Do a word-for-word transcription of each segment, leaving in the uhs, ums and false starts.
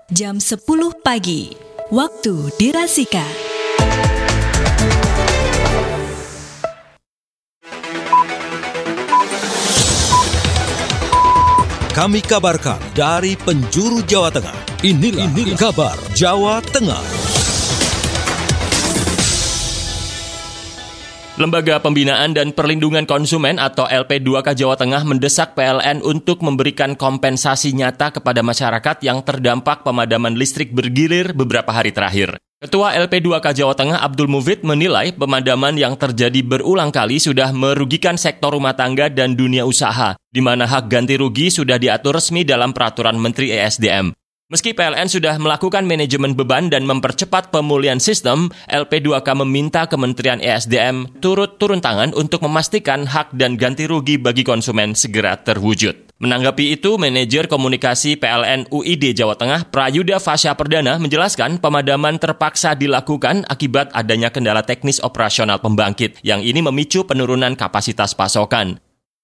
jam sepuluh pagi, waktu dirasika. Kami kabarkan dari penjuru Jawa Tengah. Inilah, Inilah kabar Jawa Tengah. Lembaga Pembinaan dan Perlindungan Konsumen atau L P dua K Jawa Tengah mendesak P L N untuk memberikan kompensasi nyata kepada masyarakat yang terdampak pemadaman listrik bergilir beberapa hari terakhir. Ketua L P dua K Jawa Tengah Abdul Mufid menilai pemadaman yang terjadi berulang kali sudah merugikan sektor rumah tangga dan dunia usaha, di mana hak ganti rugi sudah diatur resmi dalam Peraturan Menteri E S D M. Meski P L N sudah melakukan manajemen beban dan mempercepat pemulihan sistem, L P dua K meminta Kementerian E S D M turut turun tangan untuk memastikan hak dan ganti rugi bagi konsumen segera terwujud. Menanggapi itu, Manajer Komunikasi P L N U I D Jawa Tengah Prayuda Fasya Perdana menjelaskan pemadaman terpaksa dilakukan akibat adanya kendala teknis operasional pembangkit, yang ini memicu penurunan kapasitas pasokan.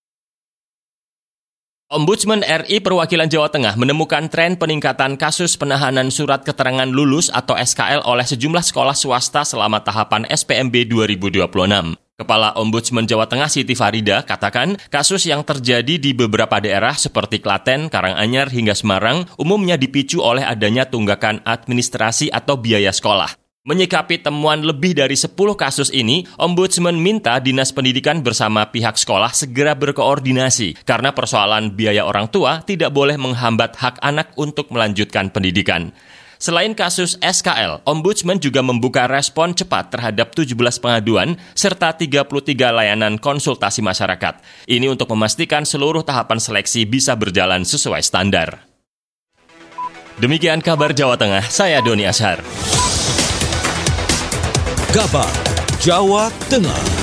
Ombudsman R I Perwakilan Jawa Tengah menemukan tren peningkatan kasus penahanan surat keterangan lulus atau S K L oleh sejumlah sekolah swasta selama tahapan S P M B dua ribu dua puluh enam. Kepala Ombudsman Jawa Tengah Siti Farida katakan kasus yang terjadi di beberapa daerah seperti Klaten, Karanganyar hingga Semarang umumnya dipicu oleh adanya tunggakan administrasi atau biaya sekolah. Menyikapi temuan lebih dari sepuluh kasus ini, Ombudsman minta Dinas Pendidikan bersama pihak sekolah segera berkoordinasi karena persoalan biaya orang tua tidak boleh menghambat hak anak untuk melanjutkan pendidikan. Selain kasus S K L, Ombudsman juga membuka respon cepat terhadap tujuh belas pengaduan serta tiga puluh tiga layanan konsultasi masyarakat. Ini untuk memastikan seluruh tahapan seleksi bisa berjalan sesuai standar. Demikian kabar Jawa Tengah, saya Doni Ashar. Kabar Jawa Tengah.